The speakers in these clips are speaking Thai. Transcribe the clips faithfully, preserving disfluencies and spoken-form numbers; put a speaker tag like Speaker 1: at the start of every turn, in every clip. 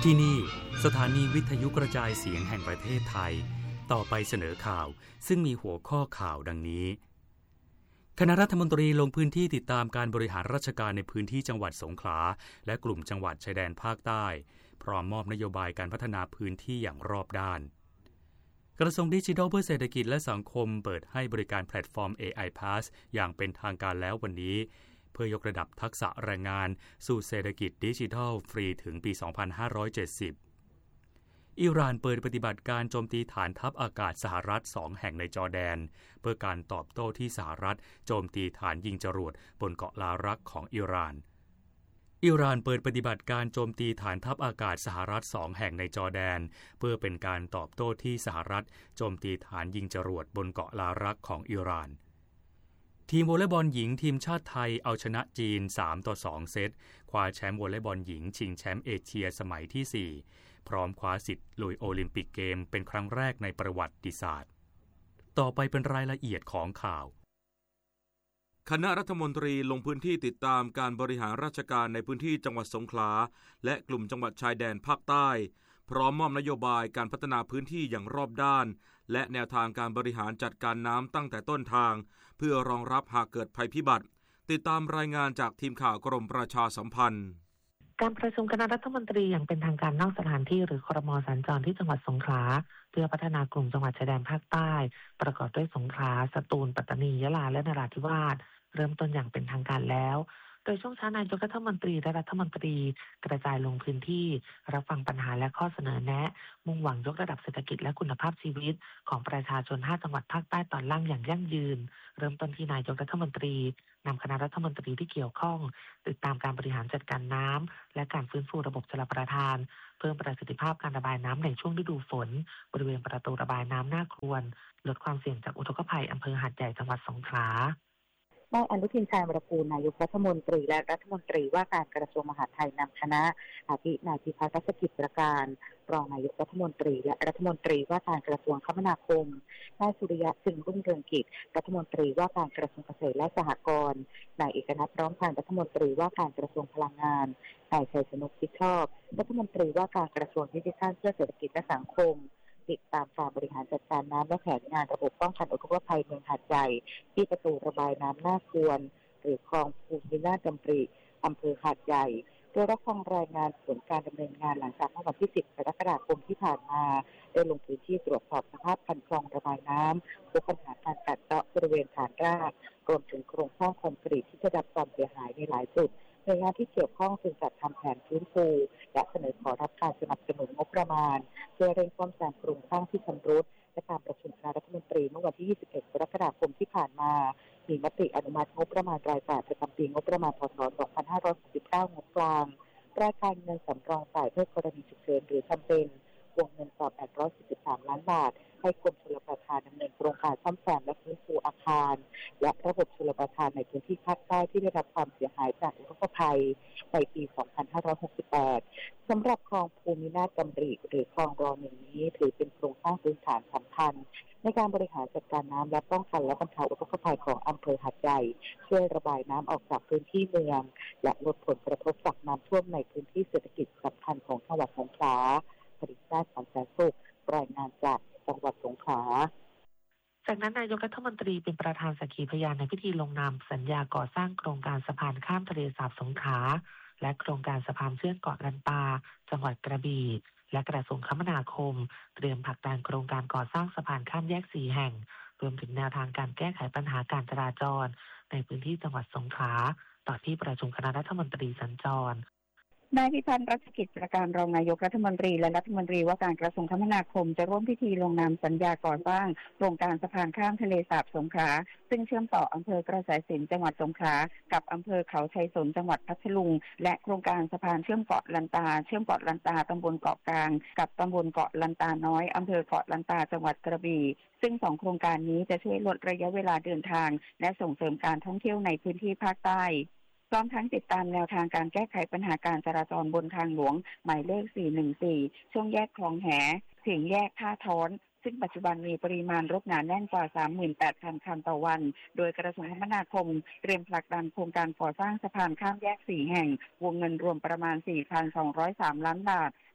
Speaker 1: ที่นี่สถานีวิทยุกระจายเสียงแห่งประเทศไทยต่อไปเสนอข่าวซึ่งมีหัวข้อข่าวดังนี้คณะรัฐมนตรีลงพื้นที่ติดตามการบริหารราชการในพื้นที่จังหวัดสงขลาและกลุ่มจังหวัดชายแดนภาคใต้พร้อมมอบนโยบายการพัฒนาพื้นที่อย่างรอบด้านกระทรวงดิจิทัลเพื่อเศรษฐกิจและสังคมเปิดให้บริการแพลตฟอร์ม เอ ไอ Pass อย่างเป็นทางการแล้ววันนี้เพื่อยกระดับทักษะแรงงานสู่เศรษฐกิจดิจิทัลฟรีถึงปี สองพันห้าร้อยเจ็ดสิบ อิหร่านเปิดปฏิบัติการโจมตีฐานทัพอากาศสหรัฐสองแห่งในจอร์แดนเพื่อการตอบโต้ที่สหรัฐโจมตีฐานยิงจรวดบนเกาะลารักของอิหร่านอิหร่านเปิดปฏิบัติการโจมตีฐานทัพอากาศสหรัฐสองแห่งในจอร์แดนเพื่อเป็นการตอบโต้ที่สหรัฐโจมตีฐานยิงจรวดบนเกาะลารักของอิหร่านทีมวอลเลย์บอลหญิงทีมชาติไทยเอาชนะจีนสามต่อสองเซตคว้าแชมป์วอลเลย์บอลหญิงชิงแชมป์เอเชียสมัยที่สี่พร้อมคว้าสิทธิ์ลุยโอลิมปิกเกมเป็นครั้งแรกในประวัติศาสตร์ต่อไปเป็นรายละเอียดของข่าว
Speaker 2: คณะรัฐมนตรีลงพื้นที่ติดตามการบริหารราชการในพื้นที่จังหวัดสงขลาและกลุ่มจังหวัดชายแดนภาคใต้พร้อมมอบนโยบายการพัฒนาพื้นที่อย่างรอบด้านและแนวทางการบริหารจัดการน้ำตั้งแต่ต้นทางเพื่อรองรับหากเกิดภัยพิบัติติดตามรายงานจากทีมข่าวกรมประชาสัมพันธ์
Speaker 3: การประชุมคณะรัฐมนตรีอย่างเป็นทางการนอกสถานที่หรือครม.สัญจรที่จังหวัดสงขลาเพื่อพัฒนากลุ่มจังหวัดชายแดนภาคใต้ประกอบด้วยสงขลาสตูลปัตตานียะลาและนราธิวาสเริ่มต้นอย่างเป็นทางการแล้วโดยช่วงเช้านายกรัฐมนตรีและรัฐมนตรีกระจายลงพื้นที่รับฟังปัญหาและข้อเสนอแนะมุ่งหวังยกระดับเศรษฐกิจและคุณภาพชีวิตของประชาชนห้าจังหวัดภาคใต้ตอนล่างอย่างยั่งยืนเริ่มต้นที่นายกรัฐมนตรีนำคณะรัฐมนตรีที่เกี่ยวข้องติดตามการบริหารจัดการน้ำและการฟื้นฟูระบบชลประทานเพิ่มประสิทธิภาพการระบายน้ำในช่วงฤดูฝนบริเวณประตูระบายน้ำหน้าครวนลดความเสี่ยงจากอุทกภัยอำเภอหาดใหญ่จังหวัดสงขลาน
Speaker 4: ายอนุทินชาญวิรากูลนายกรัฐมนตรีและรัฐมนตรีว่าการกระทรวงมหาดไทยนำคณะอาทินายพิพัฒน์รัชกิจประการรองนายกรัฐมนตรีและรัฐมนตรีว่าการกระทรวงคมนาคมนายสุริยะจึงรุ่งเรืองกิจรัฐมนตรีว่าการกระทรวงเกษตรและสหกรณ์นายเอกนัทพร้อมพันธ์รัฐมนตรีว่าการกระทรวงพลังงานนายชัยชนกชิดชอบรัฐมนตรีว่าการกระทรวงดิจิทัลเพื่อเศรษฐกิจและสังคมติดตามการบริหารจัดการน้ำและแผนงานระบบป้องกันอุทกภัยเมืองหาดใหญ่ที่ประตูระบายน้ำหน้าครวนหรือคลองภูมินาถดำริอำเภอหาดใหญ่โดยรับฟังรายงานผลการดำเนินงานหลังจากเมื่อวันที่สิบกรกฎาคมที่ผ่านมาได้ลงพื้นที่ตรวจสอบสภาพคันคลองระบายน้ำพบปัญหาการกัดเซาะบริเวณฐานรากรวมถึงโครงสร้างคอนกรีตที่ได้รับความเสียหายในหลายจุดหน่วยงานที่เกี่ยวข้องจึงจัดทำแผนฟื้นฟูและเสนอขอรับการสนับสนุนงบประมาณเพื่อเร่งซ่อมแซมโครงสร้างที่ชำรุดและการประชุมคณะรัฐมนตรีเมื่อวันที่ยี่สิบเอ็ดกรกฎาคมที่ผ่านมามีมติอนุมัติงบประมาณรายจ่ายประจำปีงบประมาณพ.ศ. สองพันห้าร้อยหกสิบเก้างบกลางรายการเงินสำรองจ่ายเพื่อกรณีฉุกเฉินหรือจำเป็นวงเงินกว่าแปดร้อยสี่สิบสามล้านบาทให้กรมชลประทานดำเนินโครงการซ่อมแซมและฟื้นฟูอาคารและระบบชลประทานในพื้นที่ภาคใต้ที่ได้รับความเสียหายจากอุทกภัยในปี สองพันห้าร้อยหกสิบแปด สำหรับคลองภูมินาถดำริหรือคลองรอหนึ่งนี้ถือเป็นโครงสร้างพื้นฐานสำคัญในการบริหารจัดการน้ำและป้องกันและบรรเทาอุทกภัยของอำเภอหาดใหญ่ช่วยระบายน้ำออกจากพื้นที่เมืองและลดผลกระทบจากน้ำท่วมในพื้นที่เศรษฐกิจสำคัญของจังหวัดสงขลาผลิตได้สันแสนสุขรายงานจากจังหวัดสงขลา
Speaker 3: จากนั้นนายกรัฐมนตรีเป็นประธานสักขีพยานในพิธีลงนามสัญญาก่อสร้างโครงการสะพานข้ามทะเลสาบสงขลาและโครงการสะพานเชื่อมเกาะลันตาจังหวัดกระบี่และกระทรวงคมนาคมเตรียมผลักดันโครงการก่อสร้างสะพานข้ามแยกสี่แห่งรวมถึงแนวทางการแก้ไขปัญหาการจราจรในพื้นที่จังหวัดสงขลาต่อที่ประชุมคณะรัฐมนตรีสัญจร
Speaker 4: นายพิพัฒน์รัชกิจประการรองนายกรัฐมนตรีและรัฐมนตรีว่าการกระทรวงคมนาคมจะร่วมพิธีลงนามสัญญาก่อสร้างโครงการสะพานข้ามทะเลสาบสงขลาซึ่งเชื่อมต่ออำเภอกระแสสินจังหวัดสงขลากับอำเภอเขาชัยสนจังหวัดพัทลุงและโครงการสะพานเชื่อมเกาะลันตาเชื่อมเกาะลันตาตำบลเกาะกลางกับตำบลเกาะลันตาน้อยอำเภอเกาะลันตาจังหวัดกระบี่ซึ่งสองโครงการนี้จะช่วยลดระยะเวลาเดินทางและส่งเสริมการท่องเที่ยวในพื้นที่ภาคใต้พร้อมทั้งติดตามแนวทางการแก้ไขปัญหาการจราจรบนทางหลวงหมายเลขสี่หนึ่งสี่ช่วงแยกคลองแหถึงแยกท่าท้อนซึ่งปัจจุบันมีปริมาณรถหนาแน่นกว่า สามหมื่นแปดพัน คันต่อวันโดยกระทรวงคมนาคมเตรียมผลักดันโครงการก่อสร้างสะพานข้ามแยกสี่แห่งวงเงินรวมประมาณ สี่พันสองร้อยสาม ล้านบาท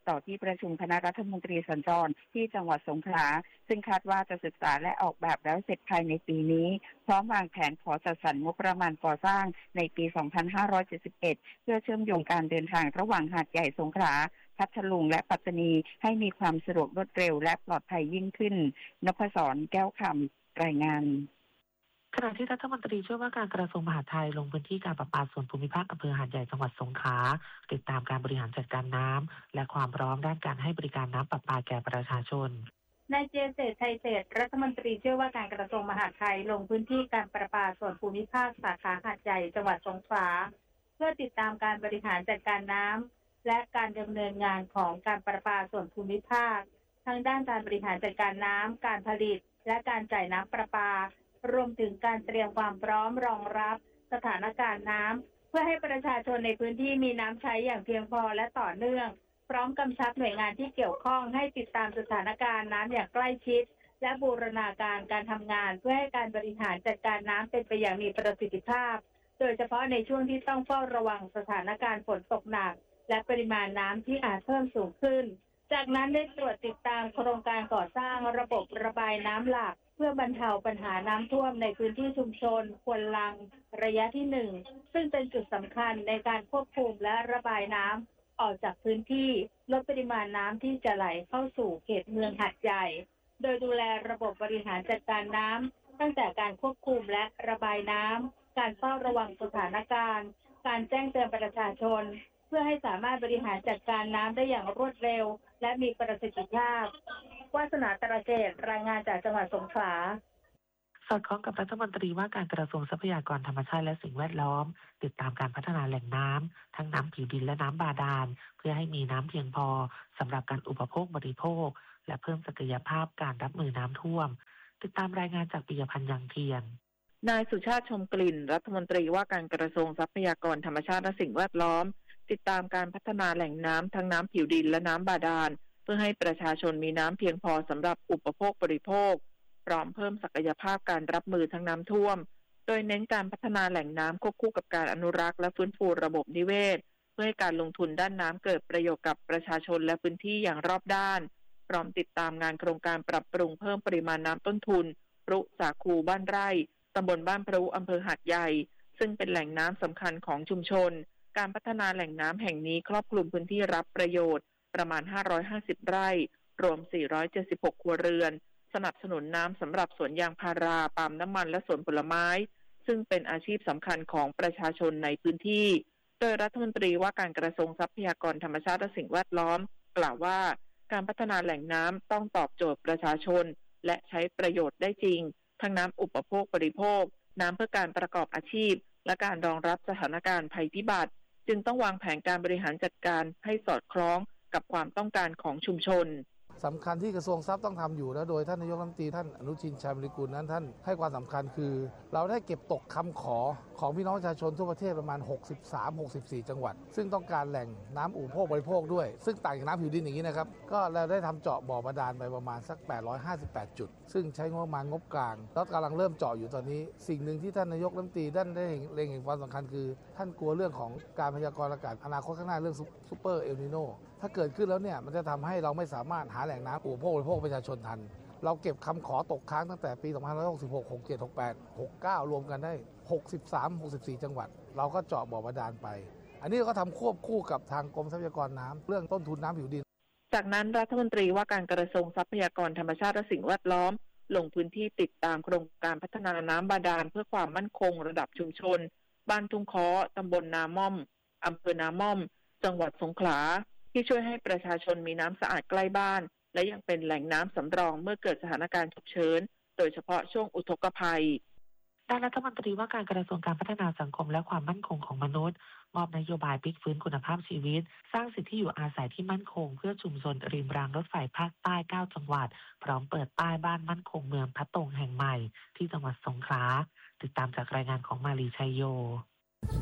Speaker 4: ต่อที่ประชุมคณะรัฐมนตรีสัญจรที่จังหวัดสงขลาซึ่งคาดว่าจะศึกษาและออกแบบแล้วเสร็จภายในปีนี้พร้อมวางแผนขอจัดสรรงบประมาณก่อสร้างในปี สองพันห้าร้อยเจ็ดสิบเอ็ด เพื่อเชื่อมโยงการเดินทางระหว่างหาดใหญ่สงขลาพัทลุงและปัตตานีให้มีความสะดวกรวดเร็วและปลอดภัยยิ่งขึ้นนพศร แก้วคำรายงาน
Speaker 3: ขณะที่รัฐมนตรีช่วยว่าการกระทรวงมหาดไทยลงพื้นที่การประปาส่วนภูมิภาคอำเภอหาดใหญ่จังหวัดสงขลาติดตามการบริหารจัดการน้ำและความพร้อมด้านการให้บริการน้ำประปาแก่ประชาชน
Speaker 5: นายเจเศรษฐ์ชัยเศรษฐ์รัฐมนตรีช่วยว่าการกระทรวงมหาดไทยลงพื้นที่การประปาส่วนภูมิภาคสาขาหาดใหญ่จังหวัดสงขลาเพื่อติดตามการบริหารจัดการน้ำและการดำเนินงานของการประปาส่วนภูมิภาคทั้งด้านการบริหารจัดการน้ำการผลิตและการจ่ายน้ำประปารวมถึงการเตรียมความพร้อมรองรับสถานการณ์น้ำเพื่อให้ประชาชนในพื้นที่มีน้ำใช้อย่างเพียงพอและต่อเนื่องพร้อมกำชับหน่วยงานที่เกี่ยวข้องให้ติดตามสถานการณ์น้ำอย่างใกล้ชิดและบูรณาการการทำงานเพื่อให้การบริหารจัดการน้ำเป็นไปอย่างมีประสิทธิภาพโดยเฉพาะในช่วงที่ต้องเฝ้าระวังสถานการณ์ฝนตกหนักและปริมาณน้ำที่อาจเพิ่มสูงขึ้นจากนั้นได้ตรวจติดตามโครงการก่อสร้างระบบระบายน้ำหลักเพื่อบรรเทาปัญหาน้ำท่วมในพื้นที่ชุมชนควนลังระยะที่หนึ่งซึ่งเป็นจุดสำคัญในการควบคุมและระบายน้ำออกจากพื้นที่ลดปริมาณน้ำที่จะไหลเข้าสู่เขตเมืองหาดใหญ่โดยดูแลระบบบริหารจัดการน้ำตั้งแต่การควบคุมและระบายน้ำการเฝ้าระวังสถานการณ์การแจ้งเตือนประชาชนเพื่อให้สามารถบริหารจัดการน้ำได้อย่างรวดเร็วและมีประสิทธิภาพวาสนาตระเกตรายงานจากจังหวัดสงขลา
Speaker 3: สอดคล้องกับรัฐมนตรีว่าการกระทรวงทรัพยากรธรรมชาติและสิ่งแวดล้อมติดตามการพัฒนาแหล่งน้ำทั้งน้ำผิวดินและน้ำบาดาลเพื่อให้มีน้ำเพียงพอสำหรับการอุปโภคบริโภคและเพิ่มศักยภาพการรับมือน้ำท่วมติดตามรายงานจากปิยพันธ์ยังเทียน
Speaker 6: นายสุชาติชมกลิ่นรัฐมนตรีว่าการกระทรวงทรัพยากรธรรมชาติและสิ่งแวดล้อมติดตามการพัฒนาแหล่งน้ำทั้งน้ำผิวดินและน้ำบาดาลเพื่อให้ประชาชนมีน้ำเพียงพอสำหรับอุปโภคบริโภคพร้อมเพิ่มศักยภาพการรับมือทั้งน้ำท่วมโดยเน้นการพัฒนาแหล่งน้ำควบคู่กับการอนุรักษ์และฟื้นฟูระบบนิเวศเพื่อให้การลงทุนด้านน้ำเกิดประโยชน์กับประชาชนและพื้นที่อย่างรอบด้านพร้อมติดตามงานโครงการปรับปรุงเพิ่มปริมาณน้ำต้นทุนพรุสาคูบ้านไร่ตำบลบ้านพรุอำเภอหาดใหญ่ซึ่งเป็นแหล่งน้ำสำคัญของชุมชนการพัฒนาแหล่งน้ำแห่งนี้ครอบคลุมพื้นที่รับประโยชน์ประมาณห้าร้อยห้าสิบไร่รวมสี่ร้อยเจ็ดสิบหกครัวเรือนสนับสนุนน้ำสำหรับสวนยางพาราปาล์มน้ำมันและสวนผลไม้ซึ่งเป็นอาชีพสำคัญของประชาชนในพื้นที่โดยรัฐมนตรีว่าการกระทรวงทรัพยากรธรรมชาติและสิ่งแวดล้อมกล่าวว่าการพัฒนาแหล่งน้ำต้องตอบโจทย์ประชาชนและใช้ประโยชน์ได้จริงทั้งน้ำอุปโภคบริโภคน้ำเพื่อการประกอบอาชีพและการรองรับสถานการณ์ภัยพิบัติจึงต้องวางแผนการบริหารจัดการให้สอดคล้องกับความต้องการของชุมชน
Speaker 7: สำคัญที่กระทรวงทรัพย์ต้องทำอยู่แล้วโดยท่านนายกรัฐมนตรีท่านอนุทินชาญวิรากูลนั้นท่านให้ความสำคัญคือเราได้เก็บตกคำขอของพี่น้องประชาชนทั่วประเทศประมาณหกสิบสาม หกสิบสี่จังหวัดซึ่งต้องการแหล่งน้ำอุปโภคบริโภคด้วยซึ่งต่างจากน้ำผิวดินอย่างนี้นะครับก็เราได้ทำเจาะบ่อบาดาลไปประมาณสักแปดร้อยห้าสิบแปดจุดซึ่งใช้งบประมาณงบกลางแล้วกำลังเริ่มเจาะอยู่ตอนนี้สิ่งหนึ่งที่ท่านนายกรัฐมนตรีท่านได้เล็งเห็นความสำคัญคือท่านกลัวเรื่องของการพยากรณ์อากาศอนาคตข้างหน้าเรื่องซุปเปอร์เอลนิโนถ้าเกิดขึ้นแล้วเนี่ยมันจะทำให้เราไม่สามารถหาแหล่งน้ำอุปโภคบริโภคประชาชนทันเราเก็บคำขอตกค้างตั้งแต่ปีสองพันห้าร้อยหกสิบหก หกสิบเจ็ด หกสิบแปด หกสิบเก้ารวมกันได้หกสิบสาม หกสิบสี่จังหวัดเราก็เจาะบ่อบาดาลไปอันนี้เราก็ทำควบคู่กับทางกรมทรัพยากรน้ำเรื่องต้นทุนน้ำผิวดิน
Speaker 6: จากนั้นรัฐมนตรีว่าการกระทรวงทรัพยากรธรรมชาติและสิ่งแวดล้อมลงพื้นที่ติดตามโครงการพัฒนาน้ำบาดาลเพื่อความมั่นคงระดับชุมชนบ้านทุ่งค้อตำบลนาม่อมอำเภอนาม่อมจังหวัดสงขลาที่ช่วยให้ประชาชนมีน้ำสะอาดใกล้บ้านและยังเป็นแหล่งน้ำสำรองเมื่อเกิดสถานการณ์ฉุกเฉินโดยเฉพาะช่วงอุทกภัย
Speaker 3: ด้านรัฐมนตรีว่าการกระทรวงการพัฒนาสังคมและความมั่นคงของมนุษย์มอบนโยบายพลิกฟื้นคุณภาพชีวิตสร้างสิทธิอยู่อาศัยที่มั่นคงเพื่อชุมชนริมรางรถไฟภาคใต้เก้าจังหวัดพร้อมเปิดป้ายบ้านมั่นคงเมืองพะตงแห่งใหม่ที่จังหวัดสงขลาติดตามจากรายงานของมาลีชัยโย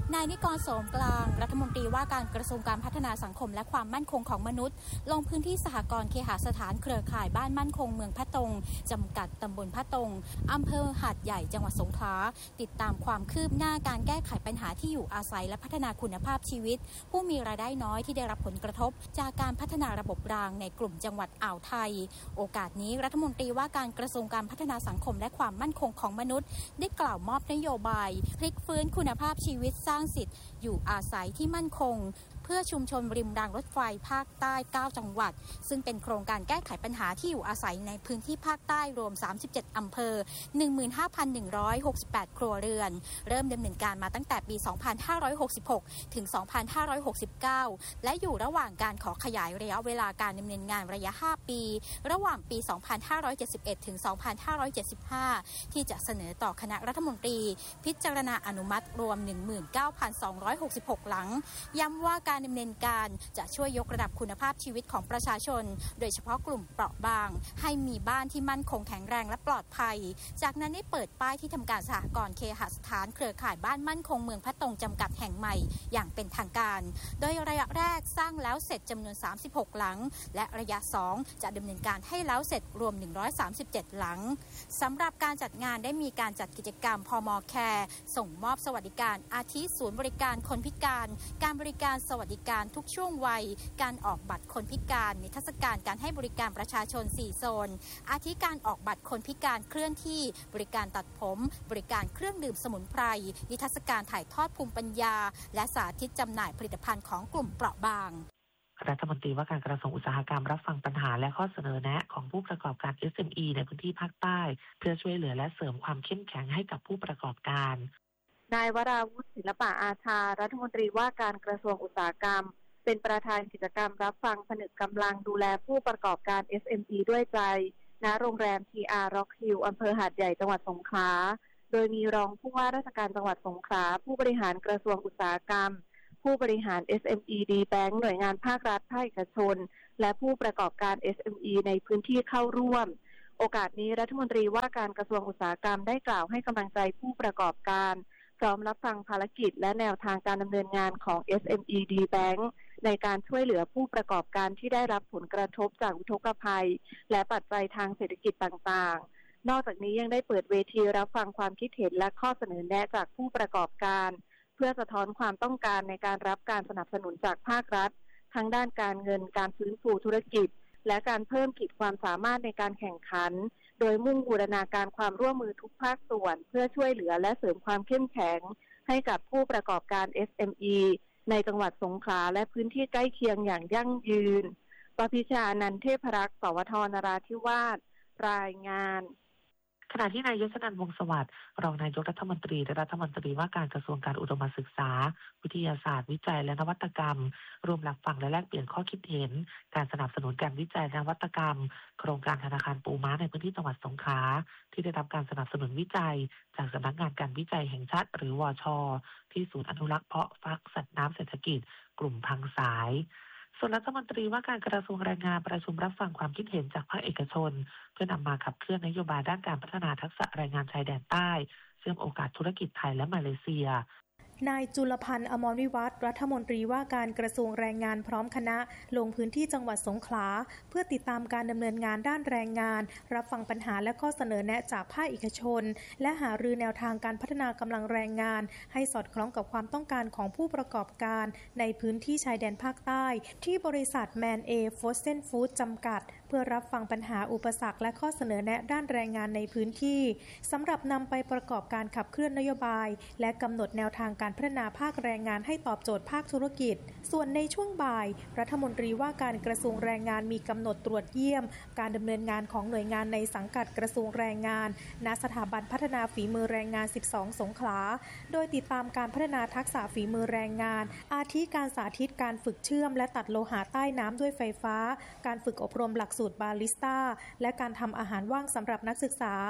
Speaker 8: นายนิกรโสมกลางรัฐมนตรีว่าการกระทรวงการพัฒนาสังคมและความมั่นคงของมนุษย์ลงพื้นที่สหกรณ์เคหสถานเครือข่ายบ้านมั่นคงเมืองพะตงจำกัดตำบลพะตงอำเภอหาดใหญ่จังหวัดสงขลาติดตามความคืบหน้าการแก้ไขปัญหาที่อยู่อาศัยและพัฒนาคุณภาพชีวิตผู้มีรายได้น้อยที่ได้รับผลกระทบจากการพัฒนาระบบรางในกลุ่มจังหวัดอ่าวไทยโอกาสนี้รัฐมนตรีว่าการกระทรวงการพัฒนาสังคมและความมั่นคงของมนุษย์ได้กล่าวมอบนโยบายพลิกฟื้นคุณภาพชีวิตสร้างสิทธิ์อยู่อาศัยที่มั่นคงเพื่อชุมชนริมรางรถไฟภาคใต้เก้าจังหวัดซึ่งเป็นโครงการแก้ไขปัญหาที่อยู่อาศัยในพื้นที่ภาคใต้รวมสามสิบเจ็ดอำเภอ หนึ่งหมื่นห้าพันหนึ่งร้อยหกสิบแปด ครัวเรือนเริ่มดำเนินการมาตั้งแต่ปี สองพันห้าร้อยหกสิบหก ถึง สองพันห้าร้อยหกสิบเก้า และอยู่ระหว่างการขอขยายระยะเวลาการดำเนินงานระยะ ห้า ปีระหว่างปี สองพันห้าร้อยเจ็ดสิบเอ็ด ถึง สองพันห้าร้อยเจ็ดสิบห้า ที่จะเสนอต่อคณะรัฐมนตรีพิจารณาอนุมัติรวม หนึ่งหมื่นเก้าพันสองร้อยหกสิบหก หลังย้ำว่าการดำเนินการจะช่วยยกระดับคุณภาพชีวิตของประชาชนโดยเฉพาะกลุ่มเปราะบางให้มีบ้านที่มั่นคงแข็งแรงและปลอดภัยจากนั้นได้เปิดป้ายที่ทำการสหกรณ์เคหสถานเครือข่ายบ้านมั่นคงเมืองพะตงจำกัดแห่งใหม่อย่างเป็นทางการโดยระยะแรกสร้างแล้วเสร็จจำนวนสามสิบหกหลังและระยะสองจะดำเนินการให้แล้วเสร็จรวมหนึ่งร้อยสามสิบเจ็ดหลังสำหรับการจัดงานได้มีการจัดกิจกรรมพม.แคร์ส่งมอบสวัสดิการอาทิศูนย์บริการคนพิการการบริการสวัสดิการทุกช่วงวัยการออกบัตรคนพิการนิทรรศการการให้บริการประชาชนสี่โซนอาทิการออกบัตรคนพิการเคลื่อนที่บริการตัดผมบริการเครื่องดื่มสมุนไพรนิทรรศการถ่ายทอดภูมิปัญญาและสาธิตจำหน่ายผลิตภัณฑ์ของกลุ่มเปราะบาง
Speaker 3: รัฐมนตรีว่าการกระทรวงอุตสาหกรรมรับฟังปัญหาและข้อเสนอแนะของผู้ประกอบการ เอส เอ็ม อี ในพื้นที่ภาคใต้เพื่อช่วยเหลือและเสริมความเข้มแข็งให้กับผู้ประกอบการ
Speaker 6: นายวราวุฒิศิลปะอาชารัฐมนตรีว่าการกระทรวงอุตสาหกรรมเป็นประธานกิจกรรมรับฟังผนึกกำลังดูแลผู้ประกอบการ เอส เอ็ม อี ด้วยใจณโรงแรม ที อาร์ Rock Hill อำเภอหาดใหญ่จังหวัดสงขลาโดยมีรองผู้ว่าราชการจังหวัดสงขลาผู้บริหารกระทรวงอุตสาหกรรมผู้บริหาร เอส เอ็ม อี ดี Bank หน่วยงานภาครัฐภาคเอกชนและผู้ประกอบการ เอส เอ็ม อี ในพื้นที่เข้าร่วมโอกาสนี้รัฐมนตรีว่าการกระทรวงอุตสาหกรรมได้กล่าวให้กำลังใจผู้ประกอบการพร้อมรับฟังภารกิจและแนวทางการดำเนินงานของ เอส เอ็ม อี ดี Bank ในการช่วยเหลือผู้ประกอบการที่ได้รับผลกระทบจากอุทกภัยและปัจจัยทางเศรษฐกิจต่างๆนอกจากนี้ยังได้เปิดเวทีรับฟังความคิดเห็นและข้อเสนอแนะจากผู้ประกอบการเพื่อสะท้อนความต้องการในการรับการสนับสนุนจากภาครัฐทั้งด้านการเงินการฟื้นฟูธุรกิจและการเพิ่มขีดความสามารถในการแข่งขันโดยมุ่งบูรณาการความร่วมมือทุกภาคส่วนเพื่อช่วยเหลือและเสริมความเข้มแข็งให้กับผู้ประกอบการ เอส เอ็ม อี ในจังหวัดสงขลาและพื้นที่ใกล้เคียงอย่างยั่งยืนปพิชานันท์เทพรักษ์สวทนราธิวาสรายงาน
Speaker 3: ขณะที่นายยศนันท์วงศ์สวัสดิ์รองนายกรัฐมนตรีและรัฐมนตรีว่าการกระทรวงการอุดมศึกษาวิทยาศาสตร์วิจัยและนวัตกรรมร่วมรับฟังและแลกเปลี่ยนข้อคิดเห็นการสนับสนุนการวิจัยและนวัตกรรมโครงการธนาคารปูม้าในพื้นที่จังหวัดสงขลาที่ได้รับการสนับสนุนวิจัยจากสำนักงานการวิจัยแห่งชาติหรือวช.ที่ศูนย์อนุรักษ์เพาะฟักสัตว์น้ำเศรษฐกิจกลุ่มพังสายส่วนรัฐมนตรีว่าการกระทรวงแรงงานประชุมรับฟังความคิดเห็นจากภาคเอกชนเพื่อนำมาขับเคลื่อนนโยบายด้านการพัฒนาทักษะแรงงานชายแดนใต้เชื่อมโอกาสธุรกิจไทยและมาเลเซีย
Speaker 9: นายจุลพันธ์อมรวิวัฒน์รัฐมนตรีว่าการกระทรวงแรงงานพร้อมคณะลงพื้นที่จังหวัดสงขลาเพื่อติดตามการดำเนินงานด้านแรงงานรับฟังปัญหาและข้อเสนอแนะจากภาคเอกชนและหารือแนวทางการพัฒนากำลังแรงงานให้สอดคล้องกับความต้องการของผู้ประกอบการในพื้นที่ชายแดนภาคใต้ที่บริษัทแมนเอฟอสเซนฟู้ดจำกัดเพื่อรับฟังปัญหาอุปสรรคและข้อเสนอแนะด้านแรงงานในพื้นที่สำหรับนำไปประกอบการขับเคลื่อนนโยบายและกำหนดแนวทางการพัฒนาภาคแรงงานให้ตอบโจทย์ภาคธุรกิจส่วนในช่วงบ่ายรัฐมนตรีว่าการกระทรวงแรงงานมีกำหนดตรวจเยี่ยมการดำเนินงานของหน่วยงานในสังกัดกระทรวงแรงงานณสถาบันพัฒนาฝีมือแรงงานสิบสองสงขลาโดยติดตามการพัฒนาทักษะฝีมือแรงงานอาทิการสาธิตการฝึกเชื่อมและตัดโลหะใต้น้ำด้วยไฟฟ้าการฝึกอบรมหลักสูตรบาริสต้าและการทำอาหารว่างสำหรับนักศึกษาพ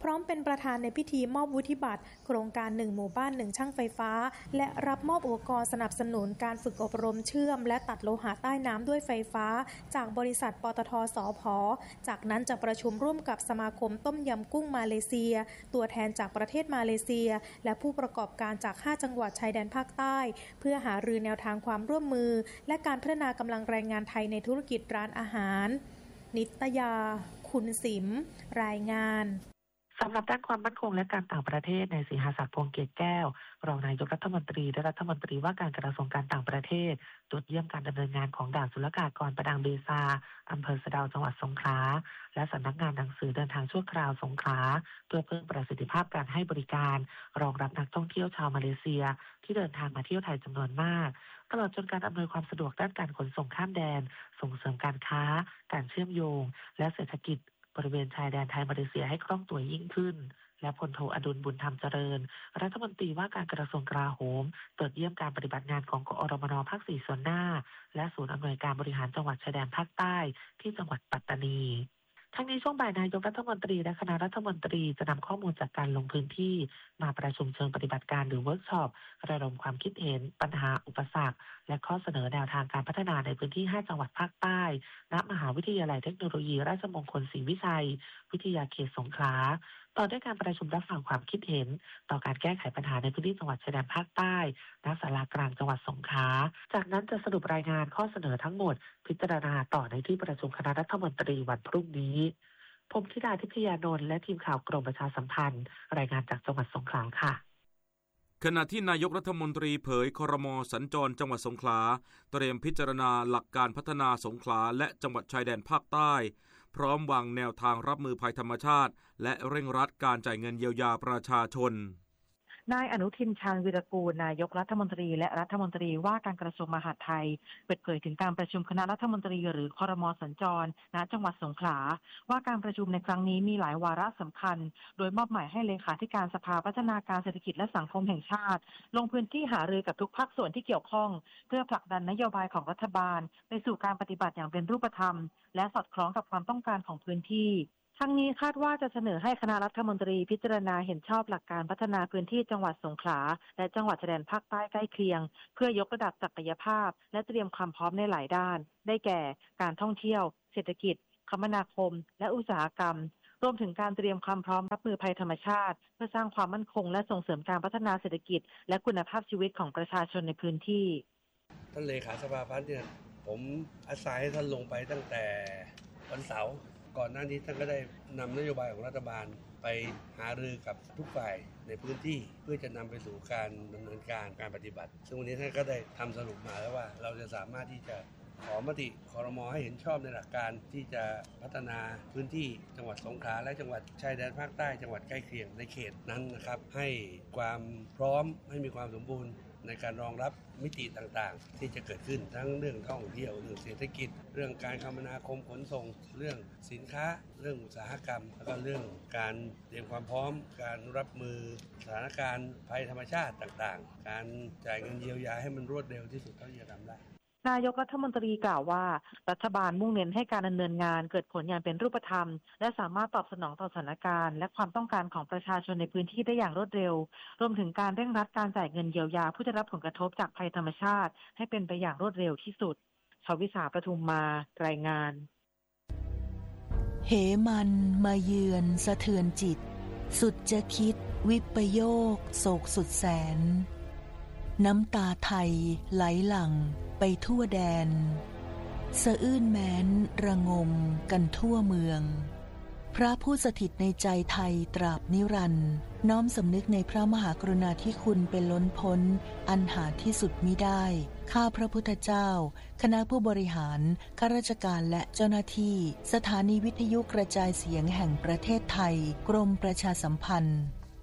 Speaker 9: พร้อมเป็นประธานในพิธีมอบวุฒิบัตรโครงการหนึ่งหมู่บ้านหนึ่งช่างไฟฟ้าและรับมอบอุปกรณ์สนับสนุนการฝึกอบรมเชื่อมและตัดโลหะใต้น้ำด้วยไฟฟ้าจากบริษัทปตท.สผ.จากนั้นจะประชุมร่วมกับสมาคมต้มยำกุ้งมาเลเซียตัวแทนจากประเทศมาเลเซียและผู้ประกอบการจากห้าจังหวัดชายแดนภาคใต้เพื่อหารือแนวทางความร่วมมือและการพัฒนากำลังแรงงานไทยในธุรกิจร้านอาหารนิตยาคุณสิมรายงาน
Speaker 3: สำหรับด้านความมั่นคงและการต่างประเทศในศรีหศักดิ์พวงเกตแก้วรองนายกรัฐมนตรีและรัฐมนตรีว่าการกระทรวงการต่างประเทศตรวจเยี่ยมการดำเนินงานของด่านศุลกากรประดังเบซาอำเภอสะเดาจังหวัดสงขลาและสำนักงานหนังสือเดินทางชั่วคราวสงขลาเพื่อเพิ่มประสิทธิภาพการให้บริการรองรับนักท่องเที่ยวชาวมาเลเซียที่เดินทางมาเที่ยวไทยจำนวนมากตลอดจนการอำนวยความสะดวกด้านการขนส่งข้ามแดนส่งเสริมการค้าการเชื่อมโยงและเศรษฐกิจบริเวณชายแดนไทยมาเลเซียให้คล่องตัวยิ่งขึ้นและพลโทอดุลบุญธรรมเจริญรัฐมนตรีว่าการกระทรวงกลาโหมตรวจเยี่ยมการปฏิบัติงานของกอรมนภาคสี่ส่วนหน้าและศูนย์อำนวยการบริหารจังหวัดชายแดนภาคใต้ที่จังหวัดปัตตานีทั้งนี้ช่วงบ่ายนายกรัฐมนตรีและคณะรัฐมนตรีจะนำข้อมูลจากการลงพื้นที่มาประชุมเชิงปฏิบัติการหรือเวิร์กช็อประดมความคิดเห็นปัญหาอุปสรรคและข้อเสนอแนวทางการพัฒนาในพื้นที่ห้าจังหวัดภาคใต้ณมหาวิทยาลัยเทคโนโลยีราชมงคลศรีวิชัยวิทยาเขตสงขลาต่อด้วยการประชุมรับฟังความคิดเห็นต่อการแก้ไขปัญหาในพื้นที่จังหวัดชายแดนภาคใต้ณศาลากลางจังหวัดสงขลาจากนั้นจะสรุปรายงานข้อเสนอทั้งหมดพิจารณาต่อในที่ประชุมคณะรัฐมนตรีวันพรุ่งนี้ผมธิดาทิพยานนท์และทีมข่าวกรมประชาสัมพันธ์รายงานจากจังหวัดสงขลาค่ะ
Speaker 2: ขณะที่นายกรัฐมนตรีเผยครม.สัญจรจังหวัดสงขลาเตรียมพิจารณาหลักการพัฒนาสงขลาและจังหวัดชายแดนภาคใต้พร้อมวางแนวทางรับมือภัยธรรมชาติและเร่งรัดการจ่ายเงินเยียวยาประชาชน
Speaker 4: นายอนุทินชาญวีรกูลนายกรัฐมนตรีและรัฐมนตรีว่าการกระทรวงมหาดไทยเปิดเผยถึงการประชุมคณะรัฐมนตรีหรือครม.สัญจรณจังหวัดสงขลาว่าการประชุมในครั้งนี้มีหลายวาระสำคัญโดยมอบหมายให้เลขาธิการสภาพัฒนาการเศรษฐกิจและสังคมแห่งชาติลงพื้นที่หารือกับทุกภาคส่วนที่เกี่ยวข้องเพื่อผลักดันนโยบายของรัฐบาลไปสู่การปฏิบัติอย่างเป็นรูปธรรมและสอดคล้องกับความต้องการของพื้นที่ทั้งนี้คาดว่าจะเสนอให้คณะรัฐมนตรีพิจารณาเห็นชอบหลักการพัฒนาพื้นที่จังหวัดสงขลาและจังหวัดชายแดนภาคใต้ใกล้เคียงเพื่อยกระดับศักยภาพและเตรียมความพร้อมในหลายด้านได้แก่การท่องเที่ยวเศรษฐกิจคมนาคมและอุตสาหกรรมรวมถึงการเตรียมความพร้อมรับมือภัยธรรมชาติเพื่อสร้างความมั่นคงและส่งเสริมการพัฒนาเศรษฐกิจและคุณภาพชีวิตของประชาชนในพื้นที่
Speaker 10: ท่านเลขาสภาพัฒน์เนี่ยผมอาศัยให้ท่านลงไปตั้งแต่วันเสาร์ก่อนหน้านี้ท่านก็ได้นำนโยบายของรัฐบาลไปหารือกับทุกฝ่ายในพื้นที่เพื่อจะนำไปสู่การดำเนินการการปฏิบัติซึ่งวันนี้ท่านก็ได้ทำสรุปมาแล้วว่าเราจะสามารถที่จะขอมติครม.ให้เห็นชอบในหลักการที่จะพัฒนาพื้นที่จังหวัดสงขลาและจังหวัดชายแดนภาคใต้จังหวัดใกล้เคียงในเขตนั้นนะครับให้ความพร้อมให้มีความสมบูรณ์ในการรองรับมิติต่างๆที่จะเกิดขึ้นทั้งเรื่องท่องเที่ยวเรื่องเศรษฐกิจเรื่องการคมนาคมขนส่งเรื่องสินค้าเรื่องอุตสาหกรรมแล้วก็เรื่องการเตรียมความพร้อมการรับมือสถานการณ์ภัยธรรมชาติต่างๆการจ่ายเงินเยียวยาให้มันรวดเร็วที่สุดเท่าที่จะทำได้
Speaker 4: นายกรัฐมนตรีกล่าวว่ารัฐบาลมุ่งเน้นให้การดำเนินงานเกิดผลอย่างเป็นรูปธรรมและสามารถตอบสนองต่อสถานการณ์และความต้องการของประชาชนในพื้นที่ได้อย่างรวดเร็วรวมถึงการเร่งรัดการจ่ายเงินเยียวยาผู้ได้รับผลกระทบจากภัยธรรมชาติให้เป็นไปอย่างรวดเร็วที่สุดชวิสาประทุมมารายงาน
Speaker 11: เหมันมาเยือนสะเทือนจิตสุดจะคิดวิปโยคโศกสุดแสนน้ำตาไทยไหลหลั่งไปทั่วแดนสะอื้นแม้นระงมกันทั่วเมืองพระผู้สถิตในใจไทยตราบนิรันดร์น้อมสำนึกในพระมหากรุณาธิคุณเป็นล้นพ้นอันหาที่สุดมิได้ข้าพระพุทธเจ้าคณะผู้บริหารข้าราชการและเจ้าหน้าที่สถานีวิทยุกระจายเสียงแห่งประเทศไทยกรมประชาสัมพันธ์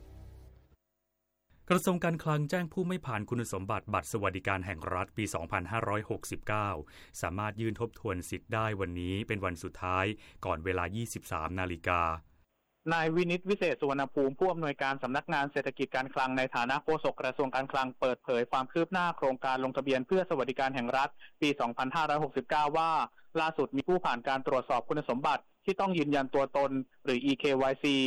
Speaker 1: กระทรวงการคลังแจ้งผู้ไม่ผ่านคุณสมบัติบัตรสวัสดิการแห่งรัฐปี สองพันห้าร้อยหกสิบเก้า สามารถยื่นทบทวนสิทธิ์ได้วันนี้เป็นวันสุดท้ายก่อนเวลา ยี่สิบสามนาฬิกาน
Speaker 12: ายวินิตวิเศษสุวรรณภูมิผู้อำนวยการสำนักงานเศรษฐกิจการคลังในฐานะโฆษกกระทรวงการคลังเปิดเผยความคืบหน้าโครงการลงทะเบียนเพื่อสวัสดิการแห่งรัฐปี สองพันห้าร้อยหกสิบเก้า ว่าล่าสุดมีผู้ผ่านการตรวจสอบคุณสมบัติที่ต้องยืนยันตัวตนหรือ อี เค วาย ซี ส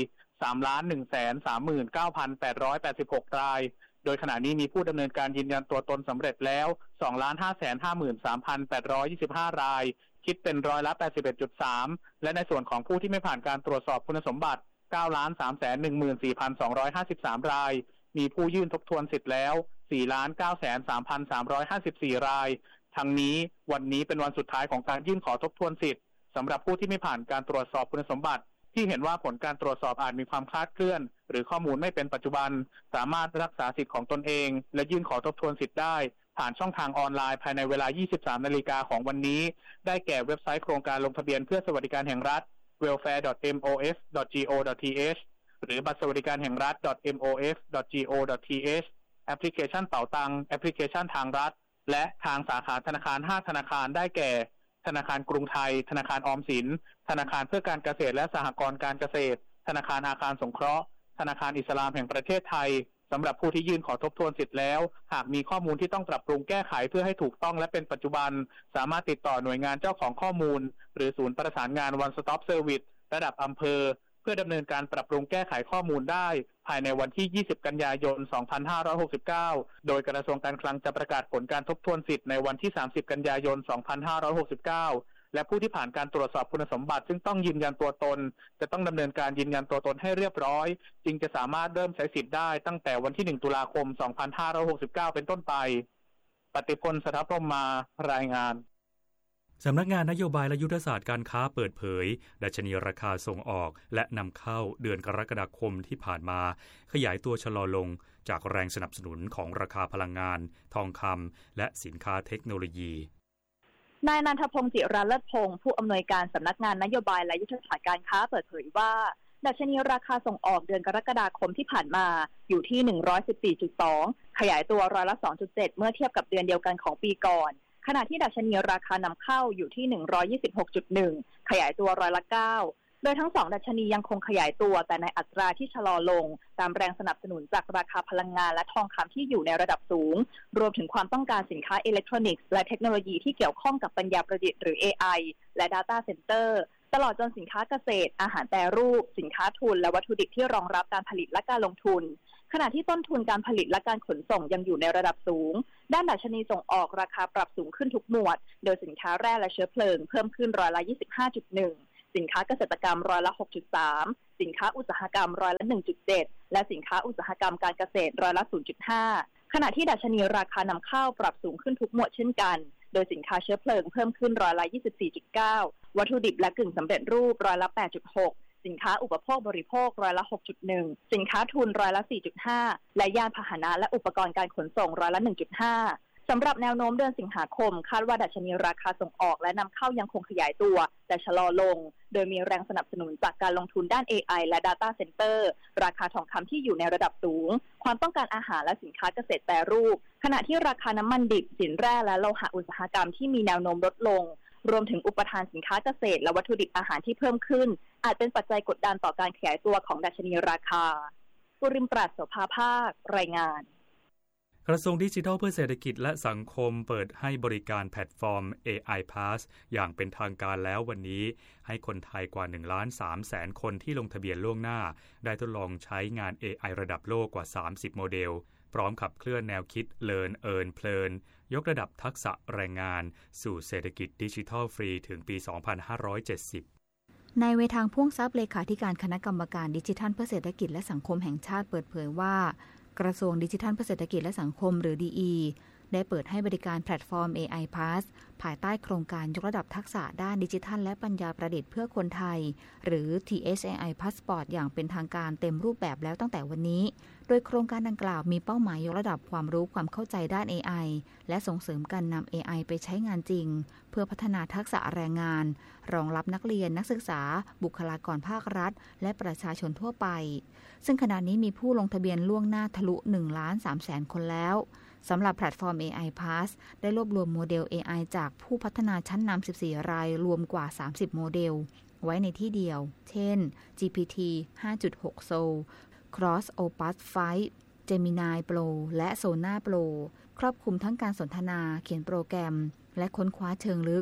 Speaker 12: สามล้านหนึ่งแสนสามหมื่นเก้าพันแปดร้อยแปดสิบหก รายโดยขณะนี้มีผู้ดำเนินการยืนยันตัวตนสำเร็จแล้ว สองล้านห้าแสนห้าหมื่นสามพันแปดร้อยยี่สิบห้า รายคิดเป็นร้อยละ แปดสิบเอ็ดจุดสาม และในส่วนของผู้ที่ไม่ผ่านการตรวจสอบคุณสมบัติ เก้าล้านสามแสนหนึ่งหมื่นสี่พันสองร้อยห้าสิบสาม รายมีผู้ยื่นทบทวนสิทธิ์แล้ว สี่ล้านเก้าแสนสามพันสามร้อยห้าสิบสี่ รายทั้งนี้วันนี้เป็นวันสุดท้ายของการยื่นขอทบทวนสิทธิ์สำหรับผู้ที่ไม่ผ่านการตรวจสอบคุณสมบัติที่เห็นว่าผลการตรวจสอบอาจมีความคลาดเคลื่อนหรือข้อมูลไม่เป็นปัจจุบันสามารถรักษาสิทธิ์ของตนเองและยื่นขอทบทวนสิทธิ์ได้ผ่านช่องทางออนไลน์ภายในเวลา ยี่สิบสามนาฬิกาของวันนี้ได้แก่เว็บไซต์โครงการลงทะเบียนเพื่อสวัสดิการแห่งรัฐ เวลแฟร์ ดอท เอ็ม โอ เอฟ ดอท จี โอ ดอท ที เอช หรือบัตรสวัสดิการแห่งรัฐ ดอท เอ็ม โอ เอฟ ดอท จี โอ ดอท ที เอช แอปพลิเคชันเป๋าตังแอปพลิเคชันทางรัฐและทางสาขาธนาคารห้าธนาคารได้แก่ธนาคารกรุงไทยธนาคารออมสินธนาคารเพื่อการเกษตรและสหกรณ์การเกษตรธนาคารอาคารสงเคราะห์ธนาคารอิสลามแห่งประเทศไทยสำหรับผู้ที่ยื่นขอทบทวนสิทธิ์แล้วหากมีข้อมูลที่ต้องปรับปรุงแก้ไขเพื่อให้ถูกต้องและเป็นปัจจุบันสามารถติดต่อหน่วยงานเจ้าของข้อมูลหรือศูนย์ประสานงาน One Stop Service ระดับอำเภอเพื่อดำเนินการปรับปรุงแก้ไขข้อมูลได้ภายในวันที่ยี่สิบกันยายนสองพันห้าร้อยหกสิบเก้าโดยกระทรวงการคลังจะประกาศผลการทบทวนสิทธิ์ในวันที่สามสิบกันยายนสองพันห้าร้อยหกสิบเก้าและผู้ที่ผ่านการตรวจสอบคุณสมบัติซึ่งต้องยืนยันตัวตนจะต้องดำเนินการยืนยันตัวตนให้เรียบร้อยจึงจะสามารถเริ่มใช้สิทธิ์ได้ตั้งแต่วันที่หนึ่งตุลาคมสองพันห้าร้อยหกสิบเก้าเป็นต้นไปปฏิพล สถาพรหมมารายงาน
Speaker 1: สำนักงานนโยบายและยุทธศาสตร์การค้าเปิดเผยดัชนีราคาส่งออกและนำเข้าเดือนกรกฎาคมที่ผ่านมาขยายตัวชะลอลงจากแรงสนับสนุนของราคาพลังงานทองคำและสินค้าเทคโนโลยี
Speaker 13: นายนันทพงศ์จิราเลิศพงศ์ผู้อำนวยการสำนักงานนโยบายและยุทธศาสตร์การค้าเปิดเผยว่าดัชนีราคาส่งออกเดือนกรกฎาคมที่ผ่านมาอยู่ที่ หนึ่งร้อยสิบสี่จุดสอง ขยายตัวร้อยละ สองจุดเจ็ด เมื่อเทียบกับเดือนเดียวกันของปีก่อนขณะที่ดัชนีราคานำเข้าอยู่ที่ หนึ่งร้อยยี่สิบหกจุดหนึ่ง ขยายตัวร้อยละ เก้า โดยทั้งสองดัชนียังคงขยายตัวแต่ในอัตราที่ชะลอลงตามแรงสนับสนุนจากราคาพลังงานและทองคำที่อยู่ในระดับสูงรวมถึงความต้องการสินค้าอิเล็กทรอนิกส์และเทคโนโลยีที่เกี่ยวข้องกับปัญญาประดิษฐ์หรือ เอ ไอ และ Data Center ตลอดจนสินค้าเกษตรอาหารแปรรูปสินค้าทุนและวัตถุดิบที่รองรับการผลิตและการลงทุนขณะที่ต้นทุนการผลิตและการขนส่งยังอยู่ในระดับสูงด้านดัชนีส่งออกราคาปรับสูงขึ้นทุกหมวดโดยสินค้าแร่และเชื้อเพลิงเพิ่มขึ้นร้อยละ ยี่สิบห้าจุดหนึ่ง สินค้าเกษตรกรรมร้อยละ หกจุดสาม สินค้าอุตสาหกรรมร้อยละ หนึ่งจุดเจ็ด และสินค้าอุตสาหกรรมการเกษตรร้อยละ ศูนย์จุดห้า ขณะที่ดัชนีราคานำเข้าปรับสูงขึ้นทุกหมวดเช่นกันโดยสินค้าเชื้อเพลิงเพิ่มขึ้นร้อยละ ยี่สิบสี่จุดเก้า วัตถุดิบและกึ่งสำเร็จรูปร้อยละ แปดจุดหก สินค้าอุปโภคบริโภคร้อยละ หกจุดหนึ่ง สินค้าทุนร้อยละ สี่จุดห้า และยานพาหนะและอุปกรณ์การขนส่งร้อยละ หนึ่งจุดห้า สำหรับแนวโน้มเดือนสิงหาคมคาดว่าดัชนีราคาส่งออกและนำเข้ายังคงขยายตัวแต่ชะลอลงโดยมีแรงสนับสนุนจากการลงทุนด้าน เอ ไอ และ Data Center ราคาทองคำที่อยู่ในระดับสูงความต้องการอาหารและสินค้าเกษตรแปรรูปขณะที่ราคาน้ำมันดิบสินแร่และโลหะอุตสาหกรรมที่มีแนวโน้มลดลงรวมถึงอุปทานสินค้าเกษตรและวัตถุดิบอาหารที่เพิ่มขึ้นอาจเป็นปัจจัยกดดันต่อการขยายตัวของดัชนีราคาปุริมปราศโสภาภาครายงาน
Speaker 1: กระทรวงดิจิทัลเพื่อเศรษฐกิจและสังคมเปิดให้บริการแพลตฟอร์ม เอ ไอ Pass อย่างเป็นทางการแล้ววันนี้ให้คนไทยกว่า หนึ่งล้านสามแสน คนที่ลงทะเบียนล่วงหน้าได้ทดลองใช้งาน เอ ไอ ระดับโลกกว่า สามสิบ โมเดลพร้อมขับเคลื่อนแนวคิด Learn Earn เพลินยกระดับทักษะแรงงานสู่เศรษฐกิจดิจิทัลฟรีถึงปี สองพันห้าร้อยเจ็ดสิบ
Speaker 14: นายเวทางพ่วงทรัพย์เลขาธิการคณะกรรมการดิจิทัลเพื่อเศรษฐกิจและสังคมแห่งชาติเปิดเผยว่ากระทรวงดิจิทัลเพื่อเศรษฐกิจและสังคมหรือ ดี อี ได้เปิดให้บริการแพลตฟอร์ม เอ ไอ Pass ภายใต้โครงการยกระดับทักษะด้านดิจิทัลและปัญญาประดิษฐ์เพื่อคนไทยหรือ ที เอช เอ ไอ Passport อย่างเป็นทางการเต็มรูปแบบแล้วตั้งแต่วันนี้โดยโครงการดังกล่าวมีเป้าหมายยกระดับความรู้ความเข้าใจด้าน เอ ไอ และส่งเสริมการนำ เอ ไอ ไปใช้งานจริงเพื่อพัฒนาทักษะแรงงานรองรับนักเรียนนักศึกษาบุคลากรภาครัฐและประชาชนทั่วไปซึ่งขณะนี้มีผู้ลงทะเบียนล่วงหน้าทะลุ หนึ่งล้านสามแสน คนแล้วสำหรับแพลตฟอร์ม เอ ไอ Pass ได้รวบรวมโมเดล เอ ไอ จากผู้พัฒนาชั้นนำสิบสี่รายรวมกว่าสามสิบโมเดลไว้ในที่เดียวเช่น จี พี ที ห้าจุดหก Soul Cross Opus ไฟว์ Gemini Pro และ Sona Pro ครอบคลุมทั้งการสนทนาเขียนโปรแกรมและค้นคว้าเชิงลึก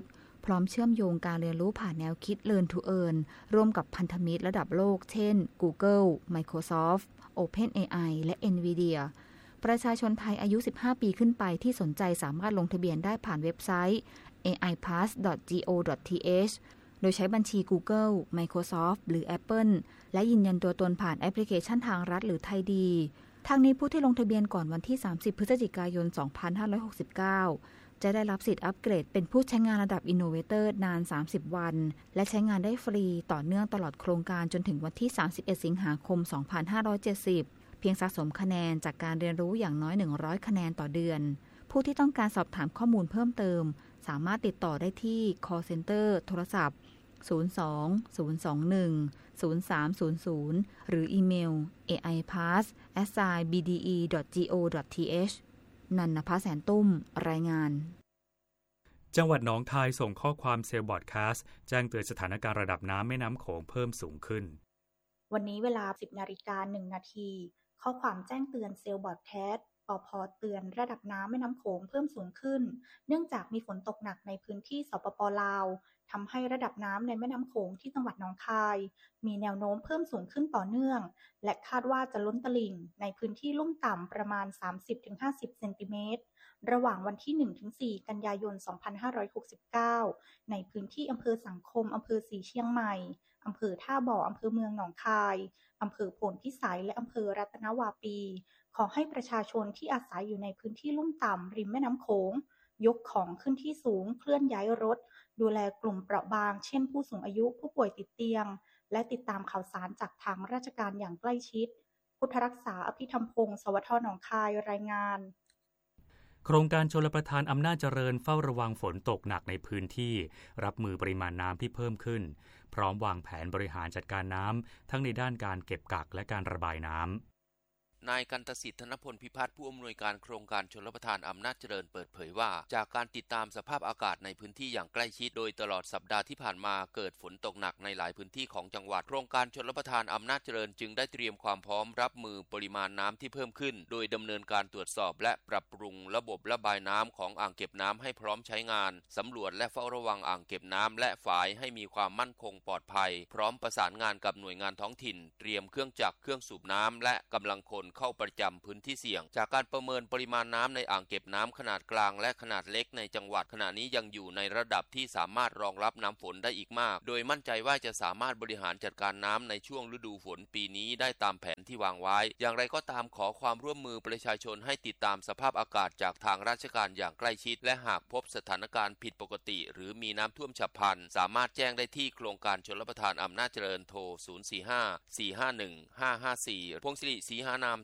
Speaker 14: พร้อมเชื่อมโยงการเรียนรู้ผ่านแนวคิด Learn to Earn ร่วมกับพันธมิตรระดับโลกเช่น Google, Microsoft, OpenAI และ Nvidia ประชาชนไทยอายุสิบห้าปีขึ้นไปที่สนใจสามารถลงทะเบียนได้ผ่านเว็บไซต์ เอ ไอ พาส ดอท จี โอ ดอท ที เอช โดยใช้บัญชี Google, Microsoft หรือ Apple และยืนยันตัวตนผ่านแอปพลิเคชันทางรัฐหรือไทยดีทางนี้ผู้ที่ลงทะเบียนก่อนวันที่สามสิบพฤศจิกายนสองพันห้าร้อยหกสิบเก้าจะได้รับสิทธิ์อัปเกรดเป็นผู้ใช้งานระดับ Innovator นานสามสิบวันและใช้งานได้ฟรีต่อเนื่องตลอดโครงการจนถึงวันที่สามสิบเอ็ดสิงหาคมสองพันห้าร้อยเจ็ดสิบเพียงสะสมคะแนนจากการเรียนรู้อย่างน้อยหนึ่งร้อยคะแนนต่อเดือนผู้ที่ต้องการสอบถามข้อมูลเพิ่มเติมสามารถติดต่อได้ที่ call center โทรศัพท์ศูนย์ สอง ศูนย์ สอง หนึ่ง ศูนย์ สาม ศูนย์ ศูนย์ หรืออีเมล เอ ไอ พาส แอท บี ดี อี ดอท จี โอ ดอท ที เอช นันนภาแสนตุ้มรายงาน
Speaker 1: จังหวัดหนองคายส่งข้อความเซลล์บอดแคสต์แจ้งเตือนสถานการณ์ระดับน้ำแม่น้ำโขงเพิ่มสูงขึ้น
Speaker 15: วันนี้เวลา สิบนาฬิกาหนึ่งนาทีข้อความแจ้งเตือนเซลล์บอดแคสต์ปภ.เตือนระดับน้ำแม่น้ำโขงเพิ่มสูงขึ้นเนื่องจากมีฝนตกหนักในพื้นที่สปป.ลาวทำให้ระดับน้ำในแม่น้ำโขงที่จังหวัดหนองคายมีแนวโน้มเพิ่มสูงขึ้นต่อเนื่องและคาดว่าจะล้นตลิ่งในพื้นที่ลุ่มต่ำประมาณ สามสิบถึงห้าสิบ เซนติเมตรระหว่างวันที่ หนึ่งถึงสี่ กันยายน สองพันห้าร้อยหกสิบเก้าในพื้นที่อำเภอสังคมอำเภอศรีเชียงใหม่อำเภอท่าบ่ออำเภอเมืองหนองคายอำเภอโพนพิสัยและอำเภอรัตนวาปีขอให้ประชาชนที่อาศัยอยู่ในพื้นที่ลุ่มต่ำริมแม่น้ำโขงยกของขึ้นที่สูงเคลื่อนย้ายรถดูแลกลุ่มเปราะบางเช่นผู้สูงอายุผู้ป่วยติดเตียงและติดตามข่าวสารจากทางราชการอย่างใกล้ชิดพุทธรักษาอภิธรรมพงศ์สวทหนองคายรายงาน
Speaker 1: โครงการชลประทานอำนาจเจริญเฝ้าระวังฝนตกหนักในพื้นที่รับมือปริมาณน้ำที่เพิ่มขึ้นพร้อมวางแผนบริหารจัดการน้ำทั้งในด้านการเก็บกักและการระบายน้ำ
Speaker 16: นายกันตสิทธิ์ธนพลพิพัฒน์ผู้อำนวยการโครงการชลประทานอำนาจเจริญเปิดเผยว่าจากการติดตามสภาพอากาศในพื้นที่อย่างใกล้ชิดโดยตลอดสัปดาห์ที่ผ่านมาเกิดฝนตกหนักในหลายพื้นที่ของจังหวัดโครงการชลประทานอำนาจเจริญจึงได้เตรียมความพร้อมรับมือปริมาณน้ำที่เพิ่มขึ้นโดยดำเนินการตรวจสอบและปรับปรุงระบบระบายน้ำของอ่างเก็บน้ำให้พร้อมใช้งานสำรวจและเฝ้าระวังอ่างเก็บน้ำและฝายให้มีความมั่นคงปลอดภัยพร้อมประสานงานกับหน่วยงานท้องถิ่นเตรียมเครื่องจักรเครื่องสูบน้ำและกำลังคนเข้าประจำพื้นที่เสี่ยงจากการประเมินปริมาณน้ำในอ่างเก็บน้ำขนาดกลางและขนาดเล็กในจังหวัดขณะนี้ยังอยู่ในระดับที่สามารถรองรับน้ำฝนได้อีกมากโดยมั่นใจว่าจะสามารถบริหารจัดการน้ำในช่วงฤดูฝนปีนี้ได้ตามแผนที่วางไว้อย่างไรก็ตามขอความร่วมมือประชาชนให้ติดตามสภาพอากาศจากทางราชการอย่างใกล้ชิดและหากพบสถานการณ์ผิดปกติหรือมีน้ำท่วมฉับพลันสามารถแจ้งได้ที่โครงการชลประทานอำนาจเจริญโทรศูนย์ สี่ ห้า สี่ ห้า หนึ่ง ห้า ห้า สี่พงศิริศรีหานาม